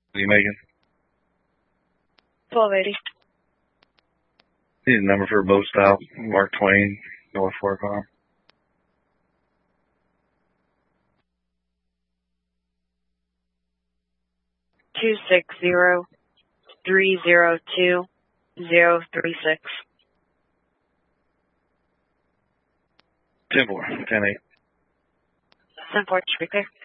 What are you making? 1280. Need a number for a boat stop, Mark Twain, North Fork Farm. 260-302-036. 10-4, 10-8. 10-4, repair.